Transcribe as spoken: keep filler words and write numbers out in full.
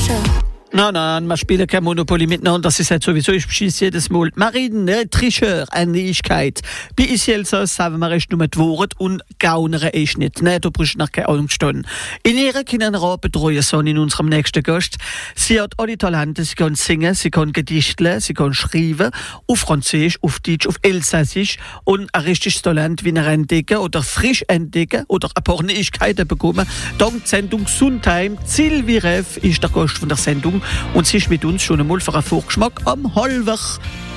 Show. Nein, nein, wir spielen kein Monopoly miteinander, das ist halt sowieso, ich beschieße jedes Mal. Marine, ne, Tricheur, eine Neuigkeit. Bei Isielsos sagen wir erst nur die Worte und gaunere ich nicht, ne, du brauchst nach keine Ahnung stehen. In ihrer Kinderrat betreuen so in unserem nächsten Gast. Sie hat alle Talente, sie kann singen, sie kann gedichteln, sie kann schreiben, auf Französisch, auf Deutsch, auf Elsassisch und ein richtiges Talent wie entdecken oder frisch entdecken oder ein paar Neuigkeiten bekommen. Dank der Sendung Sundheim, Sylvie Reff ist der Gast von der Sendung. Und sie ist mit uns schon einmal für einen Vorgeschmack am Halbwach.